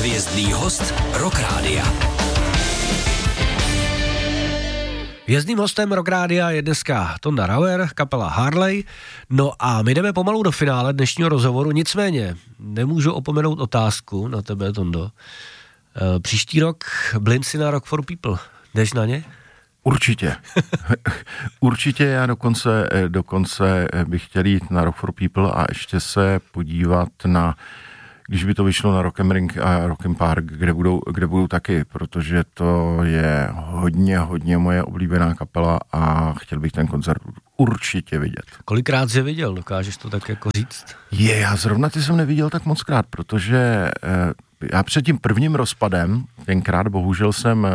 Hvězdný host Rock Rádia. Hvězdným hostem Rock Rádia je dneska Tonda Rauer, kapela Harley. No a my jdeme pomalu do finále dnešního rozhovoru, nicméně nemůžu opomenout otázku na tebe, Tondo. Příští rok Blinci na Rock for People. Jdeš na ně? Určitě. Určitě, já dokonce bych chtěl jít na Rock for People a ještě se podívat na, když by to vyšlo na Rock am Ring a Rock am Park, kde budou taky, protože to je hodně moje oblíbená kapela a chtěl bych ten koncert určitě vidět. Kolikrát jsi je viděl, dokážeš to tak jako říct? Já zrovna ty jsem neviděl tak mockrát, protože já před tím prvním rozpadem, tenkrát bohužel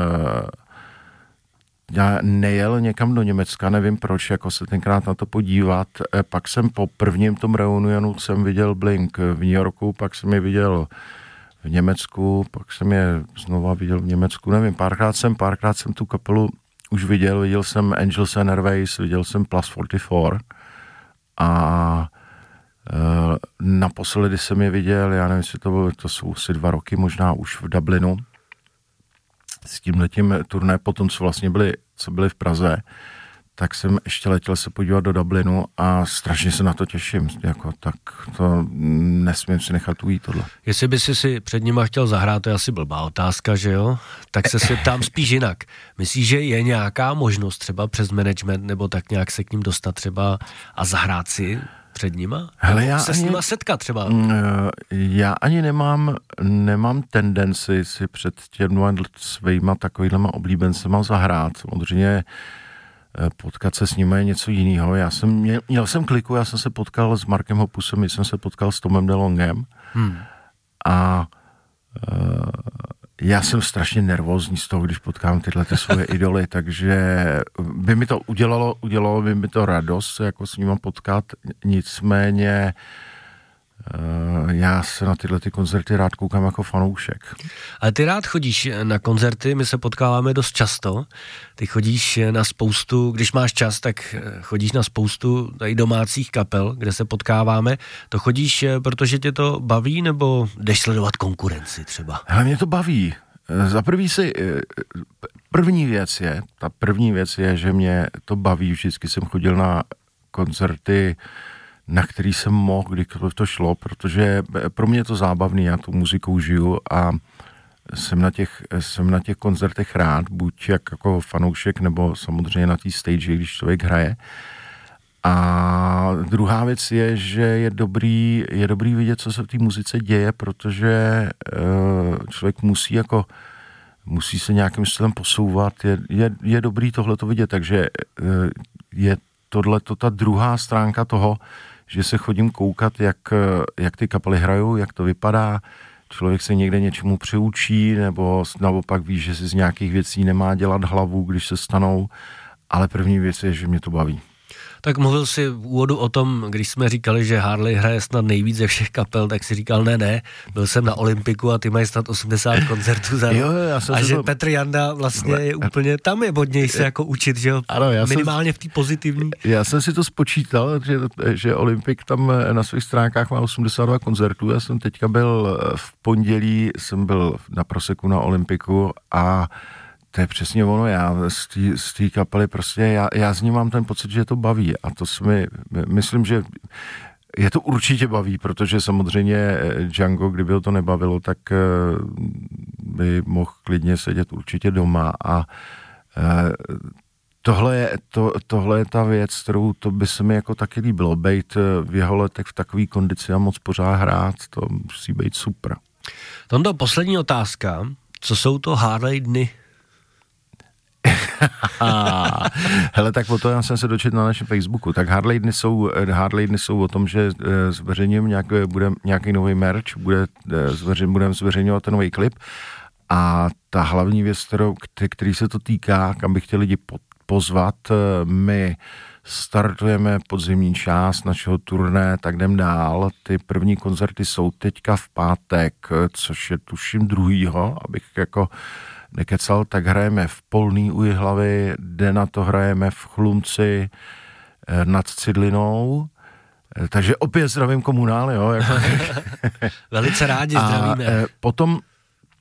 já nejel někam do Německa, nevím proč, jako se tenkrát na to podívat. Pak jsem po prvním tom reunionu jsem viděl Blink v New Yorku, pak jsem je viděl v Německu, pak jsem je znova viděl v Německu, nevím, párkrát jsem tu kapelu už viděl jsem Angels and Airways, viděl jsem Plus 44 a naposledy jsem je viděl, já nevím, jestli to jsou asi 2 roky, možná už v Dublinu, s tímhletím turné, potom co byli v Praze, tak jsem ještě letěl se podívat do Dublinu a strašně se na to těším, tak to nesmím si nechat ujít tohle. Jestli by si před nima chtěl zahrát, to je asi blbá otázka, že jo? Tak se ptám spíš jinak. Myslíš, že je nějaká možnost třeba přes management nebo tak nějak se k ním dostat třeba a zahrát si před nima? Hele, se s nima setkat třeba? Já ani nemám tendenci si před těma svýma takovýhlema oblíbencema zahrát. Samozřejmě potkat se s nimi je něco jiného. Měl jsem kliku, já jsem se potkal s Markem Hoppusem, jsem se potkal s Tomem DeLongem a já jsem strašně nervózní z toho, když potkám tyhle svoje idoly, takže by mi to udělalo by mi to radost jako s nima potkat, nicméně já se na tyhle koncerty rád koukám jako fanoušek. Ale ty rád chodíš na koncerty, my se potkáváme dost často, ty chodíš na spoustu, když máš čas, tak chodíš na spoustu tady domácích kapel, kde se potkáváme, to chodíš, protože tě to baví, nebo jdeš sledovat konkurenci třeba? Hele, mě to baví. Za první věc je, že mě to baví, vždycky jsem chodil na koncerty, na který jsem mohl, kdykoliv to šlo, protože pro mě je to zábavný, já tu muzikou žiju a jsem na těch koncertech rád, buď jako fanoušek, nebo samozřejmě na té stage, když člověk hraje. A druhá věc je, že je dobrý vidět, co se v té muzice děje, protože člověk musí se nějakým stylem posouvat, je dobrý tohleto vidět, takže je tohleto ta druhá stránka toho, že se chodím koukat, jak ty kapely hrajou, jak to vypadá, člověk se někde něčemu přiučí, nebo naopak ví, že si z nějakých věcí nemá dělat hlavu, když se stanou, ale první věc je, že mě to baví. Tak mluvil jsi v úvodu o tom, když jsme říkali, že Harley hraje snad nejvíc ze všech kapel, tak si říkal ne, byl jsem na Olympiku a ty mají snad 80 koncertů za rok. A že Petr Janda vlastně je úplně, tam je od něj se jako učit, že jo? Ano, minimálně v té pozitivní. Já jsem si to spočítal, že Olympik tam na svých stránkách má 82 koncertů, já jsem teďka byl v pondělí, jsem byl na Proseku na Olympiku a to je přesně ono, já z té kapely prostě, já z ní mám ten pocit, že to baví a to myslím, že je to určitě baví, protože samozřejmě Django, kdyby ho to nebavilo, tak by mohl klidně sedět určitě doma a tohle je ta věc, kterou to by se mi jako taky líbilo, bejt v jeho letech v takové kondici a moc pořád hrát, to musí být super. Tondo, poslední otázka, co jsou to Harley dny? Hele, tak o to já jsem se dočetl na našem Facebooku. Tak Harley dny jsou o tom, že zveřejňujeme nějaký nový merch, budeme zveřejňovat ten nový klip a ta hlavní věc, který se to týká, kam bych chtěl lidi pozvat, my startujeme podzimní část našeho turné, tak jdem dál. Ty první koncerty jsou teďka v pátek, což je tuším 2., abych jako nekecal, tak hrajeme v Polný u Jihlavy, den na to hrajeme v Chlumci nad Cidlinou, takže opět zdravím komunál, jo. Velice rádi zdravíme. Potom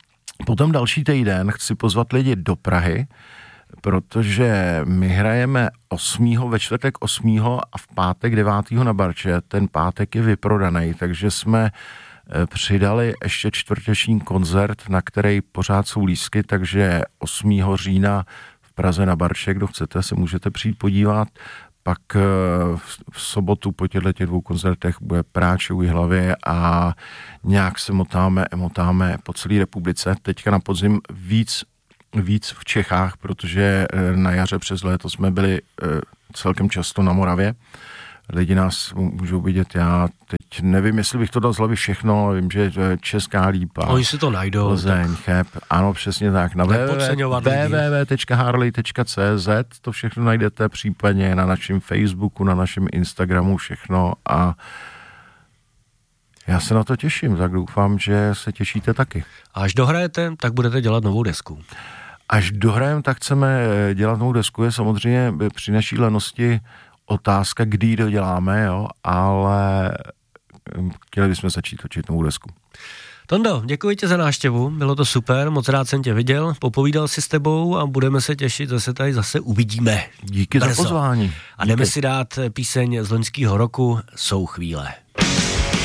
Potom další týden chci pozvat lidi do Prahy, protože my hrajeme 8. ve čtvrtek 8. a v pátek 9. na Barče. Ten pátek je vyprodaný, takže jsme přidali ještě čtvrteční koncert, na který pořád jsou lístky, takže 8. října v Praze na Barče, kdo chcete, se můžete přijít podívat. Pak v sobotu po těchto 2 koncertech bude Práče u Jihlavy a nějak se motáme po celé republice. Teďka na podzim víc v Čechách, protože na jaře přes léto jsme byli celkem často na Moravě. Lidi nás můžou vidět, já teď nevím, jestli bych to dal z hlavy všechno, vím, že Česká Lípa. Oni si to najdou. Plzeň, Cheb, ano, přesně tak. Na www.harley.cz to všechno najdete, případně na našem Facebooku, na našem Instagramu, všechno a já se na to těším, tak doufám, že se těšíte taky. A až dohrajete, tak budete dělat novou desku. Až dohrajeme, tak chceme dělat novou desku, je samozřejmě při naší lenosti otázka, kdy ji doděláme, jo, ale chtěli bychom začít točit novou desku. Tondo, děkuji ti za návštěvu, bylo to super, moc rád jsem tě viděl, popovídal si s tebou a budeme se těšit, že se tady zase uvidíme. Díky za pozvání. A jdeme si dát píseň z loňského roku Jsou chvíle.